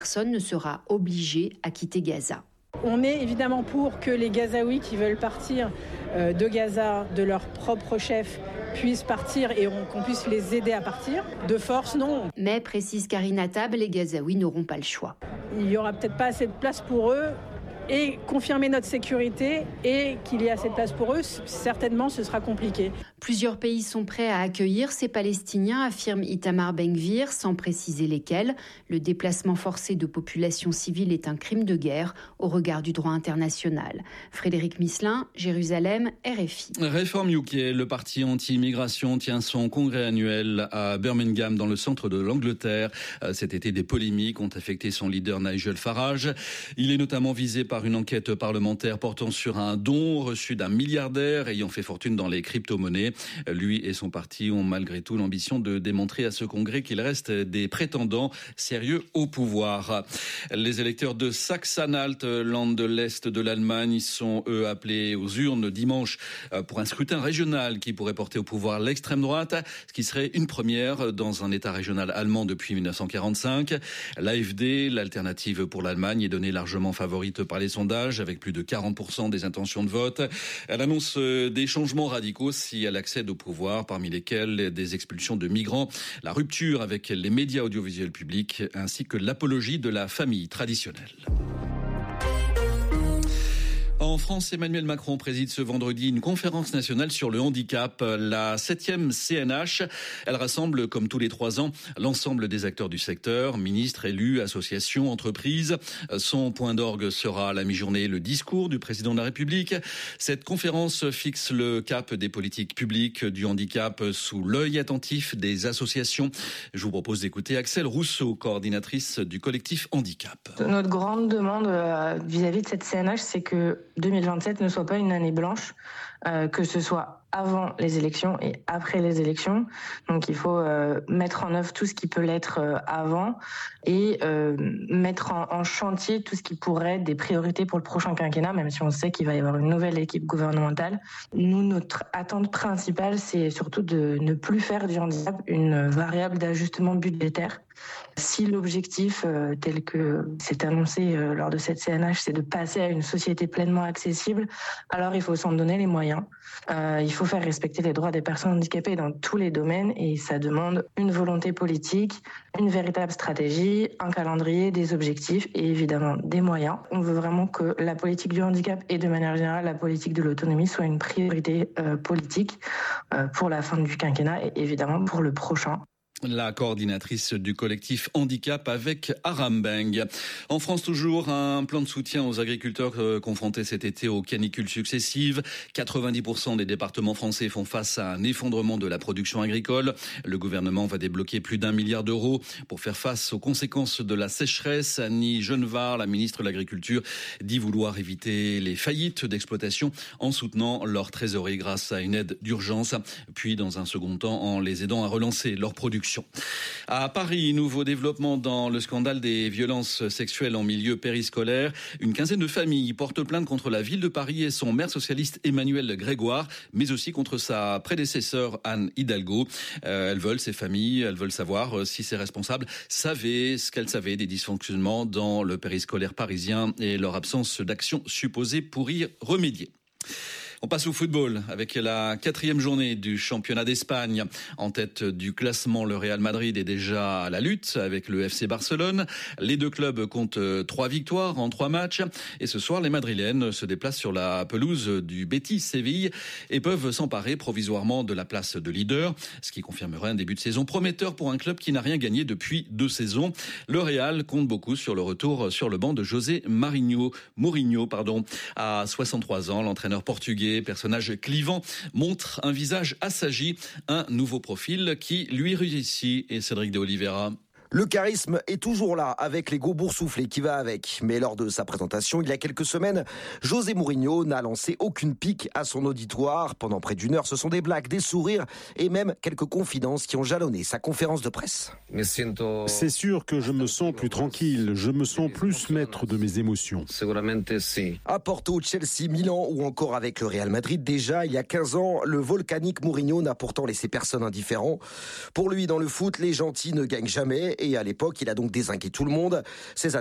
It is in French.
Personne ne sera obligé à quitter Gaza. On est évidemment pour que les Gazaouis qui veulent partir de Gaza, de leur propre chef, puissent partir et qu'on puisse les aider à partir. De force, non. Mais, précise Karine Attab, les Gazaouis n'auront pas le choix. Il n'y aura peut-être pas assez de place pour eux. Et confirmer notre sécurité et qu'il y ait assez de place pour eux, certainement ce sera compliqué. Plusieurs pays sont prêts à accueillir ces Palestiniens, affirme Itamar Ben-Gvir, sans préciser lesquels. Le déplacement forcé de populations civiles est un crime de guerre au regard du droit international. Frédéric Misselin, Jérusalem, RFI. Reform UK, le parti anti-immigration, tient son congrès annuel à Birmingham, dans le centre de l'Angleterre. Cet été, des polémiques ont affecté son leader Nigel Farage. Il est notamment visé par une enquête parlementaire portant sur un don reçu d'un milliardaire ayant fait fortune dans les crypto-monnaies. Lui et son parti ont malgré tout l'ambition de démontrer à ce congrès qu'il reste des prétendants sérieux au pouvoir. Les électeurs de Saxe-Anhalt, land de l'Est de l'Allemagne, sont eux appelés aux urnes dimanche pour un scrutin régional qui pourrait porter au pouvoir l'extrême droite, ce qui serait une première dans un État régional allemand depuis 1945. L'AfD, l'alternative pour l'Allemagne, est donnée largement favorite par les sondages, avec plus de 40% des intentions de vote. Elle annonce des changements radicaux si elle accède au pouvoir, parmi lesquels des expulsions de migrants, la rupture avec les médias audiovisuels publics, ainsi que l'apologie de la famille traditionnelle. En France, Emmanuel Macron préside ce vendredi une conférence nationale sur le handicap, la 7e CNH. Elle rassemble, comme tous les 3 ans, l'ensemble des acteurs du secteur, ministres, élus, associations, entreprises. Son point d'orgue sera à la mi-journée le discours du président de la République. Cette conférence fixe le cap des politiques publiques du handicap sous l'œil attentif des associations. Je vous propose d'écouter Axelle Rousseau, coordinatrice du collectif Handicap. Notre grande demande vis-à-vis de cette CNH, c'est que 2027 ne soit pas une année blanche, que ce soit avant les élections et après les élections. Donc il faut mettre en œuvre tout ce qui peut l'être avant et mettre en chantier tout ce qui pourrait être des priorités pour le prochain quinquennat, même si on sait qu'il va y avoir une nouvelle équipe gouvernementale. Nous, notre attente principale, c'est surtout de ne plus faire du handicap une variable d'ajustement budgétaire. Si l'objectif, tel que c'est annoncé lors de cette CNH, c'est de passer à une société pleinement accessible, alors il faut s'en donner les moyens. Il faut faire respecter les droits des personnes handicapées dans tous les domaines et ça demande une volonté politique, une véritable stratégie, un calendrier, des objectifs et évidemment des moyens. On veut vraiment que la politique du handicap et de manière générale la politique de l'autonomie soit une priorité politique pour la fin du quinquennat et évidemment pour le prochain. La coordinatrice du collectif Handicap avec Aram Beng. En France toujours, un plan de soutien aux agriculteurs confrontés cet été aux canicules successives. 90% des départements français font face à un effondrement de la production agricole. Le gouvernement va débloquer plus d'1 milliard d'euros pour faire face aux conséquences de la sécheresse. Annie Genevard, la ministre de l'Agriculture, dit vouloir éviter les faillites d'exploitation en soutenant leur trésorerie grâce à une aide d'urgence, puis dans un second temps en les aidant à relancer leur production. À Paris, nouveau développement dans le scandale des violences sexuelles en milieu périscolaire. Une quinzaine de familles portent plainte contre la ville de Paris et son maire socialiste Emmanuel Grégoire, mais aussi contre sa prédécesseur Anne Hidalgo. Ces familles veulent savoir si ces responsables savaient ce qu'elles savaient des dysfonctionnements dans le périscolaire parisien et leur absence d'action supposée pour y remédier. On passe au football avec la 4e journée du championnat d'Espagne. En tête du classement, le Real Madrid est déjà à la lutte avec le FC Barcelone. Les deux clubs comptent 3 victoires en 3 matchs. Et ce soir, les Madrilènes se déplacent sur la pelouse du Betis Séville et peuvent s'emparer provisoirement de la place de leader, ce qui confirmerait un début de saison prometteur pour un club qui n'a rien gagné depuis 2 saisons. Le Real compte beaucoup sur le retour sur le banc de José Mourinho. À 63 ans, l'entraîneur portugais, personnage clivant, montre un visage assagi, un nouveau profil qui lui réussit. Et Cédric de Oliveira. Le charisme est toujours là, avec l'ego boursouflé qui va avec. Mais lors de sa présentation, il y a quelques semaines, José Mourinho n'a lancé aucune pique à son auditoire. Pendant près d'1 heure, ce sont des blagues, des sourires et même quelques confidences qui ont jalonné sa conférence de presse. C'est sûr que je me sens plus tranquille, je me sens plus maître de mes émotions. À Porto, Chelsea, Milan ou encore avec le Real Madrid, déjà il y a 15 ans, le volcanique Mourinho n'a pourtant laissé personne indifférent. Pour lui, dans le foot, les gentils ne gagnent jamais. et à l'époque, il a donc dézingué tout le monde. Ces